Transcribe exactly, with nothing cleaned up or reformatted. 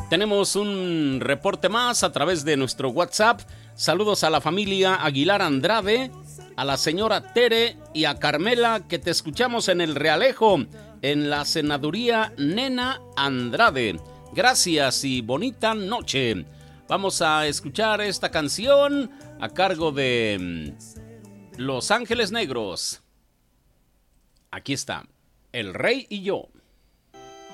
Tenemos un reporte más a través de nuestro WhatsApp. Saludos a la familia Aguilar Andrade, a la señora Tere y a Carmela, que te escuchamos en el Realejo, en la senaduría Nena Andrade. Gracias y bonita noche. Vamos a escuchar esta canción a cargo de Los Ángeles Negros. Aquí está, El Rey y Yo.